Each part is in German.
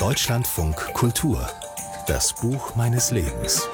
Deutschlandfunk Kultur. Das Buch meines Lebens.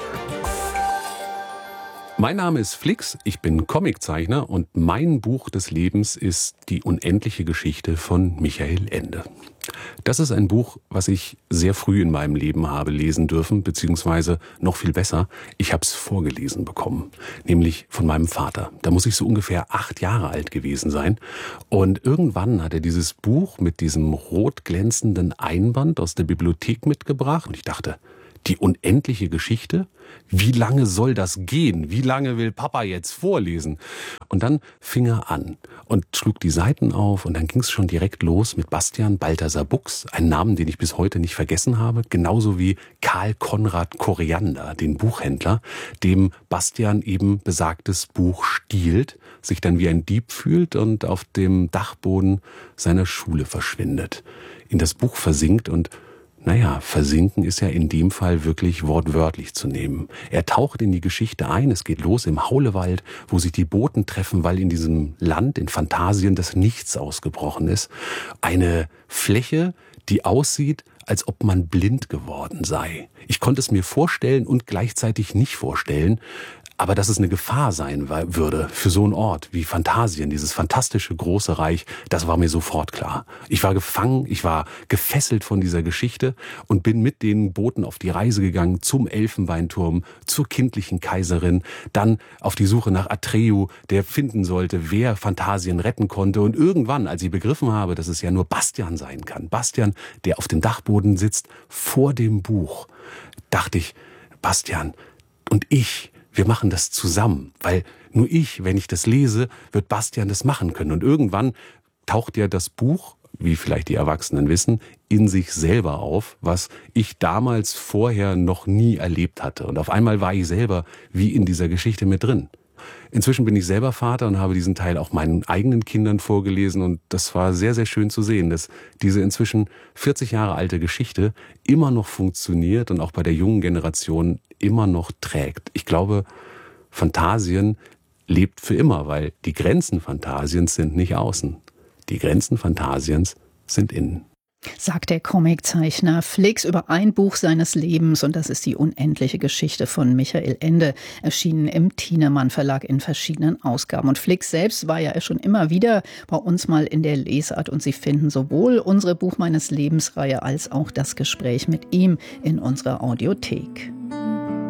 Mein Name ist Flix, ich bin Comiczeichner und mein Buch des Lebens ist Die unendliche Geschichte von Michael Ende. Das ist ein Buch, was ich sehr früh in meinem Leben habe lesen dürfen, beziehungsweise noch viel besser, ich habe es vorgelesen bekommen, nämlich von meinem Vater. Da muss ich so ungefähr 8 Jahre alt gewesen sein. Und irgendwann hat er dieses Buch mit diesem rot glänzenden Einband aus der Bibliothek mitgebracht und ich dachte, die unendliche Geschichte? Wie lange soll das gehen? Wie lange will Papa jetzt vorlesen? Und dann fing er an und schlug die Seiten auf und dann ging es schon direkt los mit Bastian Balthasar Buchs, einen Namen, den ich bis heute nicht vergessen habe, genauso wie Karl Konrad Koriander, den Buchhändler, dem Bastian eben besagtes Buch stiehlt, sich dann wie ein Dieb fühlt und auf dem Dachboden seiner Schule verschwindet, in das Buch versinkt und versinken ist ja in dem Fall wirklich wortwörtlich zu nehmen. Er taucht in die Geschichte ein, es geht los im Haulewald, wo sich die Boten treffen, weil in diesem Land, in Phantasien, das Nichts ausgebrochen ist. Eine Fläche, die aussieht, als ob man blind geworden sei. Ich konnte es mir vorstellen und gleichzeitig nicht vorstellen, aber dass es eine Gefahr sein würde für so einen Ort wie Phantasien, dieses fantastische große Reich, das war mir sofort klar. Ich war gefangen, ich war gefesselt von dieser Geschichte und bin mit den Boten auf die Reise gegangen zum Elfenbeinturm, zur kindlichen Kaiserin, dann auf die Suche nach Atreu, der finden sollte, wer Phantasien retten konnte. Und irgendwann, als ich begriffen habe, dass es ja nur Bastian sein kann, Bastian, der auf dem Dachboden sitzt, vor dem Buch, dachte ich, Bastian und ich, wir machen das zusammen, weil nur ich, wenn ich das lese, wird Bastian das machen können. Und irgendwann taucht ja das Buch, wie vielleicht die Erwachsenen wissen, in sich selber auf, was ich damals vorher noch nie erlebt hatte. Und auf einmal war ich selber wie in dieser Geschichte mit drin. Inzwischen bin ich selber Vater und habe diesen Teil auch meinen eigenen Kindern vorgelesen und das war sehr, sehr schön zu sehen, dass diese inzwischen 40 Jahre alte Geschichte immer noch funktioniert und auch bei der jungen Generation immer noch trägt. Ich glaube, Phantasien lebt für immer, weil die Grenzen Phantasiens sind nicht außen. Die Grenzen Phantasiens sind innen. Sagt der Comiczeichner Flix über ein Buch seines Lebens und das ist die unendliche Geschichte von Michael Ende, erschienen im Thienemann Verlag in verschiedenen Ausgaben. Und Flix selbst war ja schon immer wieder bei uns mal in der Lesart und Sie finden sowohl unsere Buch meines Lebens Reihe als auch das Gespräch mit ihm in unserer Audiothek.